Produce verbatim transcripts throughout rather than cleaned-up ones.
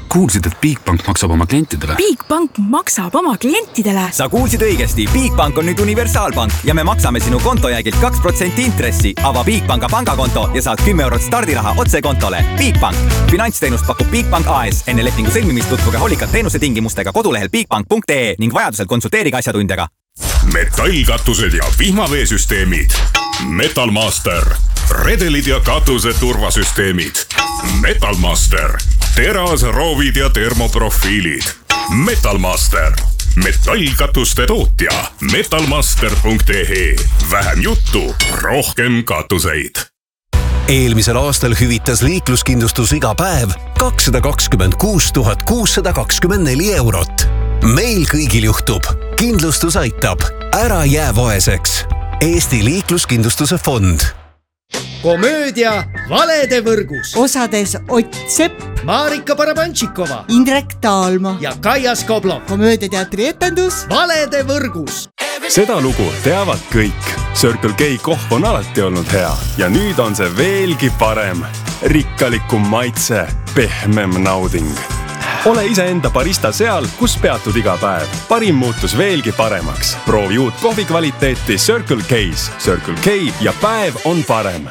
kuulsid, et Bigbank maksab oma klientidele? Bigbank maksab oma klientidele? Sa kuulsid õigesti. Bigbank on nüüd universaalpank ja me maksame sinu kontojäägilt kaks protsenti intressi. Ava Bigbanka pangakonto ja saad kümme eurot stardiraha otse kontole. Bigbank. Finantsteenust pakub Bigbank A S. Enne lepingu sõlmimist tutvuge hoolikat teenuse tingimustega kodulehel bigbank punkt ee ning vajadusel konsulteerige asjatundjaga. Metallkatused ja vihmaveesüsteemid. Metalmaster. Redelid ja katuse turvasüsteemid. Metalmaster. Terasroovid ja termoprofiilid. Metalmaster. Metallkatuste tootja. metalmaster punkt ee. Vähem juttu, rohkem katuseid. Eelmisel aastal hüvitas liikluskindlustus iga päev kakssada kakskümmend kuus tuhat kuussada kakskümmend neli eurot. Meil kõigil juhtub. Kindlustus aitab. Ära jää vaeseks. Eesti liikluskindlustuse fond. Komöödia Valede võrgus. Osades Ott Sepp, Marika Barabantšikova, Indrek Taalma ja Kaia Skoblo. Komöödiateatri etendus Valede võrgus. Seda lugu teavad kõik. Circle K kohv on alati olnud hea ja nüüd on see veelgi parem. Rikkalikum maitse, pehmem nauding. Ole iseenda barista seal, kus peatud iga päev. Parim muutus veelgi paremaks. Proovi uut kohvi kvaliteeti Circle K's. Circle K ja päev on parem.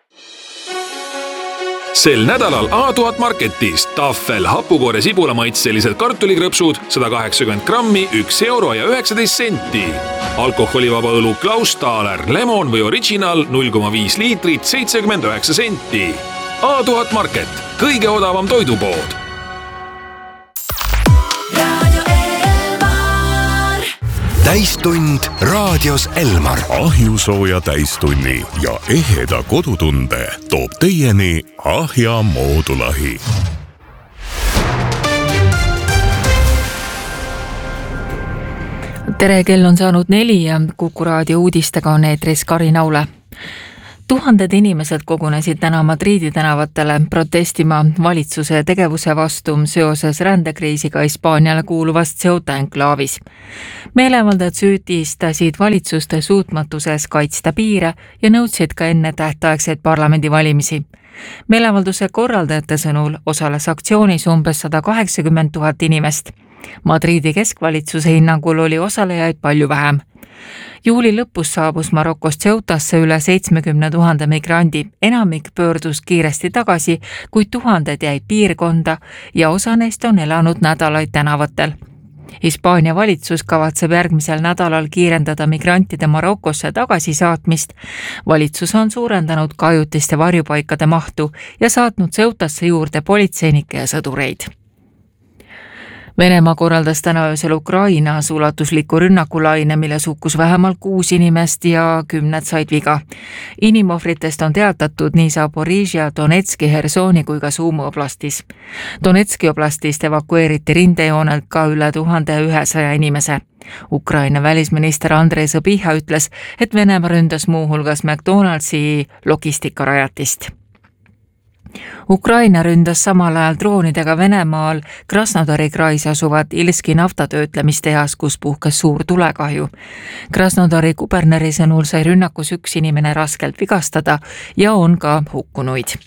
Sel nädalal A tuhat Marketis Tafel hapukoore sibulamaitselised kartulikrõpsud sada kaheksakümmend grammi, üks euro ja üheksateist senti. Alkoholivaba õlu Klaus Thaler, lemon või original null koma viis liitrit, seitsekümmend üheksa senti. A tuhat Market, kõige odavam toidupood. Täistund raadios Elmar. Ahjusooja täistunni ja eheda kodutunde toob teieni Ahja moodulahi. Tere, kell on saanud neli ja Kuku raadio uudistega on eetris Kari Naule. Tuhanded inimesed kogunesid täna Madridi tänavatele protestima valitsuse tegevuse vastu seoses rändekriisiga Hispaaniale kuuluvas Ceuta enklaavis. Meelevaldajad süüdistasid valitsuste suutmatuses kaitsta piire ja nõudsid ka enne tähtaegseid parlamendivalimisi. Meelevalduse korraldajate sõnul osales aktsioonis umbes sada kaheksakümmend tuhat inimest. Madridi keskvalitsuse hinnangul oli osalejaid palju vähem. Juuli lõpus saabus Marokost Ceutasse üle seitsmekümne tuhande migrandi. Enamik pöördus kiiresti tagasi, kuid tuhanded jäid piirkonda ja osa neist on elanud nädalaid tänavatel. Hispaania valitsus kavatseb järgmisel nädalal kiirendada migrantide Marokosse tagasisaatmist. Valitsus on suurendanud ka ajutiste varjupaikade mahtu ja saatnud Ceutasse juurde politseinikke ja sõdureid. Venemaa korraldas täna öösel Ukrainas ulatusliku rünnakulaine, milles hukkus vähemalt kuus inimest ja kümned said viga. Inimohvritest on teatatud nii Zaporižja, Donetski, Hersoni kui ka Sumu oblastis. Donetski oblastist evakueeriti rindejoonelt ka üle tuhande ühesaja inimese. Ukraina välisminister Andrei Sõbiha ütles, et Venemaa ründas muuhulgas McDonaldsi logistikarajatist. Ukraina ründas samal ajal droonidega Venemaal Krasnodari krais asuvat Ilski naftatöötlemistehas, kus puhkes suur tulekahju. Krasnodari kuberneri sõnul sai rünnakus üks inimene raskelt vigastada ja on ka hukkunuid.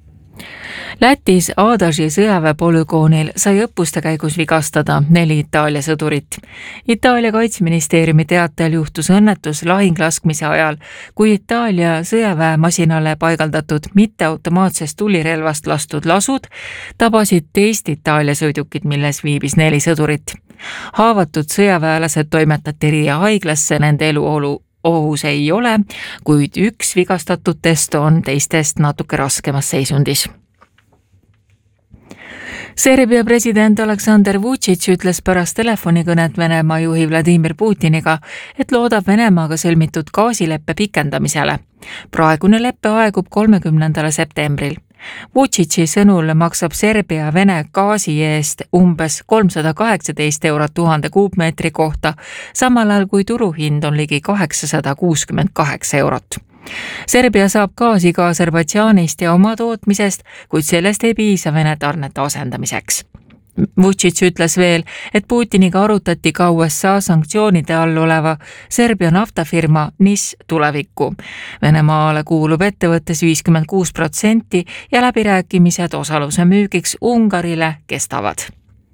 Lätis Adaži sõjaväepolügoonil sai õppuste käigus vigastada neli Itaalia sõdurit. Itaalia kaitseministeeriumi teatel juhtus õnnetus lahinglaskmise ajal, kui Itaalia sõjaväemasinale paigaldatud mitteautomaatsest tulirelvast lastud lasud tabasid teist Itaalia sõidukit, milles viibis neli sõdurit. Haavatud sõjaväelased toimetati Riia haiglasse, nende eluolu ohus ei ole, kuid üks vigastatutest on teistest natuke raskemas seisundis. Serbia president Aleksandr Vučić ütles pärast telefonikõnet Venemaa juhi Vladimir Putiniga, et loodab Venemaaga sõlmitud gaasileppe pikendamisele. Praegune leppe aegub kolmekümnendal septembril. Vučići sõnul maksab Serbia Vene gaasi eest umbes kolmsada kaheksateist eurot tuhande kuupmeetri kohta, samal ajal kui turuhind on ligi kaheksasada kuuskümmend kaheksa eurot. Serbia saab gaasi ka Aserbaidžaanist ja oma tootmisest, kuid sellest ei piisa Vene tarnete asendamiseks. Vučić ütles veel, et Putiniga arutati ka U S A sanktsioonide all oleva Serbia naftafirma N I S tulevikku. Venemaale kuulub ettevõttes viiskümmend kuus protsenti ja läbirääkimised osaluse müügiks Ungarile kestavad.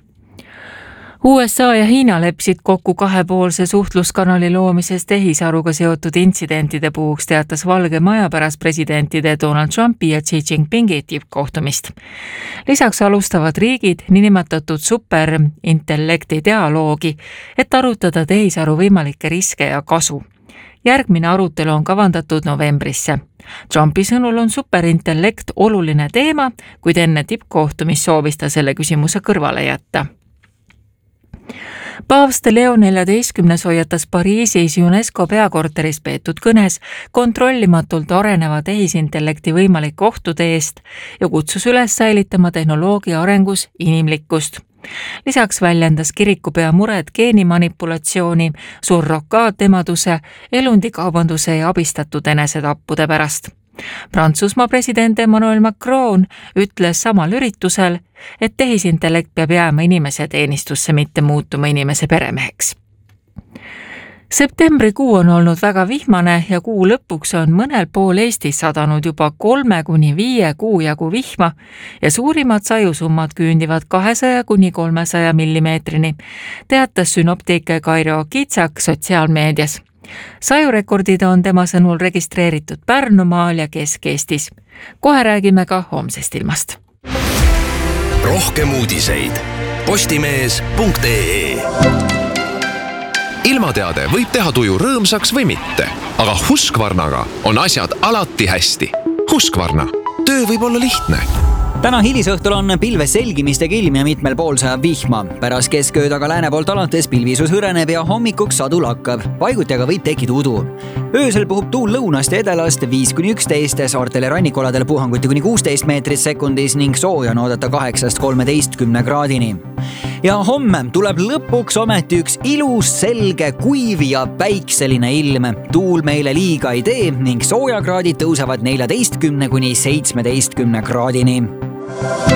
U S A ja Hiina leppisid kokku kahepoolse suhtluskanali loomises tehisaruga seotud intsidentide puhuks, teatas Valge Maja pärast presidentide Donald Trumpi ja Xi Jinpingi tippkohtumist. Lisaks alustavad riigid niinimetatud superintellekti dialoogi, et arutada tehisaru võimalikke riske ja kasu. Järgmine arutelu on kavandatud novembrisse. Trumpi sõnul on superintellekt oluline teema, kuid enne tippkohtumist soovis ta selle küsimuse kõrvale jätta. Paavst Leo neljateistkümnes hoiatas Pariisis UNESCO peakorteris peetud kõnes kontrollimatult areneva tehisintellekti võimalik ohtude eest ja kutsus üles säilitama tehnoloogia arengus inimlikkust. Lisaks väljendas kirikupea mured geenimanipulatsiooni, surrogaatemaduse, elundikaubanduse ja abistatud enesetappude pärast. Prantsusmaa president Emmanuel Macron ütles samal üritusel, et tehisintellekt peab jääma inimese teenistusse, mitte muutuma inimese peremeheks. Septembrikuu on olnud väga vihmane ja kuu lõpuks on mõnel pool Eestis sadanud juba kolme kuni viie kuu jagu vihma ja suurimad sajusummad küündivad kahesaja kuni kolmesaja millimeetrini, teatas sünoptik Kairo Kitsak sotsiaalmeedias. Sajurekordid on tema sõnul registreeritud Pärnumaal ja Kesk-Eestis. Kohe räägime ka homsest ilmast. Rohkem uudiseid postimees punkt ee. Ilmateade võib teha tuju rõõmsaks või mitte, aga Husqvarnaga on asjad alati hästi. Husqvarna, töö võib olla lihtne. Täna hilisõhtul on pilves selgimistega ilm ja mitmel pool sajab vihma. Pärast keskööd aga lääne poolt alates pilvisus hõreneb ja hommikuks sadu lakkab. Paiguti aga võib tekkida udu. Öösel puhub tuul lõunast ja edelast viis kuni üksteist, saartel ja rannikoladel puhanguti kuni kuusteist meetrit sekundis ning sooja on oodata kaheksast kolmeteistkümne kraadini. Ja homme tuleb lõpuks ometi üks ilus, selge, kuiv ja päikseline ilm. Tuul meile liiga ei tee ning soojakraadid tõusevad neljateistkümne kuni seitsmeteistkümne kraadini.